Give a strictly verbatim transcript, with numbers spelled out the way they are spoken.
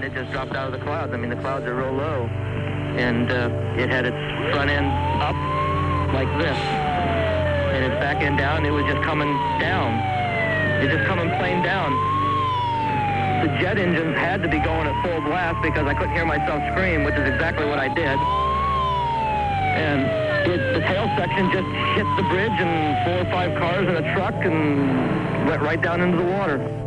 it just dropped out of the clouds. I mean, the clouds are real low. And uh, it had its front end up like this. And its back end down, it was just coming down. It just coming plain down. The jet engines had to be going at full blast because I couldn't hear myself scream, which is exactly what I did. And it, the tail section just hit the bridge and four or five cars and a truck and went right down into the water.